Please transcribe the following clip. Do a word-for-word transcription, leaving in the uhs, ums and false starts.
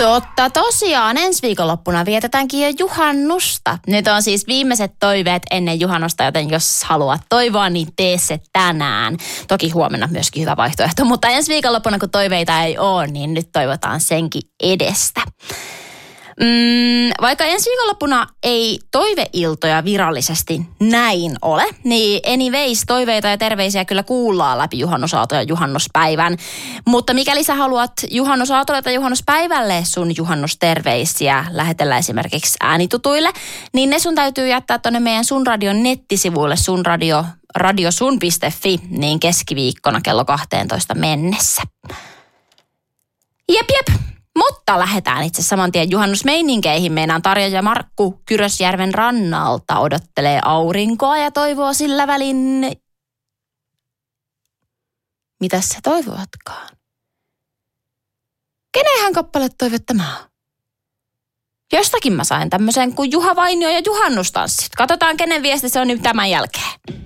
Totta, tosiaan ensi viikonloppuna vietetäänkin jo juhannusta. Nyt on siis viimeiset toiveet ennen juhannusta, joten jos haluat toivoa, niin tee se tänään. Toki huomenna myöskin hyvä vaihtoehto, mutta ensi viikonloppuna, kun toiveita ei ole, niin nyt toivotaan senkin edestä. Mm, vaikka ensi viikonloppuna ei toiveiltoja virallisesti näin ole, niin anyways toiveita ja terveisiä kyllä kuullaan läpi juhannusaato ja juhannuspäivän. Mutta mikäli sä haluat juhannusaatolle tai juhannuspäivälle sun juhannusterveisiä lähetellä esimerkiksi äänitutuille, niin ne sun täytyy jättää tonne meidän Sun Radion nettisivuille sunradio, radiosun piste fi, niin keskiviikkona kello kaksitoista mennessä. Jep, jep. Mutta lähdetään itse saman tien juhannusmeininkeihin. Meinaan Tarja ja Markku Kyrösjärven rannalta odottelee aurinkoa ja toivoo sillä välin... Mitäs se toivotkaan? Kenenhän kappale toive tämä on? Jostakin mä sain tämmöisen kuin Juha Vainio ja juhannustanssit. Katsotaan, kenen viesti se on nyt tämän jälkeen.